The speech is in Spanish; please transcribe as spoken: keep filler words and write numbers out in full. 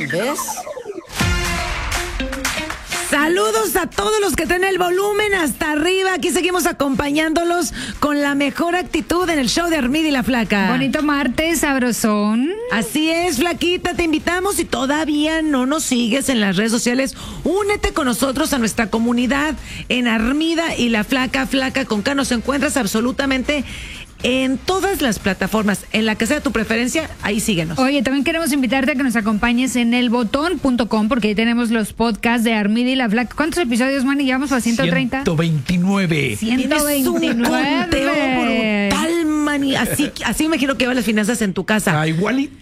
¿Ves? Saludos a todos los que tienen el volumen hasta arriba. Aquí seguimos acompañándolos con la mejor actitud en el show de Armida y la Flaca. Bonito martes, sabrosón. Así es, Flaquita, te invitamos. Si todavía no nos sigues en las redes sociales, únete con nosotros a nuestra comunidad en Armida y la Flaca. Flaca con K, nos encuentras absolutamente en todas las plataformas, en la que sea tu preferencia, ahí síguenos. Oye, también queremos invitarte a que nos acompañes en el botón punto com, porque ahí tenemos los podcasts de Armida y la Flaca. ¿Cuántos episodios, Manny? ¿Llevamos a ciento treinta? ciento veintinueve. Tienes un conteo brutal, Manny. Así, así me imagino que van las finanzas en tu casa. Ah, igualito.